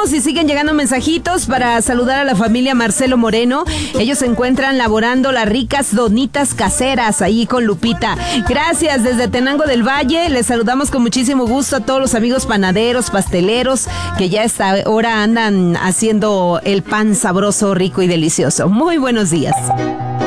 y siguen llegando mensajitos para saludar a la familia Marcelo Moreno. Ellos se encuentran laborando las ricas donitas caseras ahí con Lupita. Gracias, desde Tenango del Valle. Les saludamos con muchísimo gusto a todos los amigos panaderos, pasteleros, que ya a esta hora andan haciendo el pan sabroso, rico y delicioso. Muy buenos días.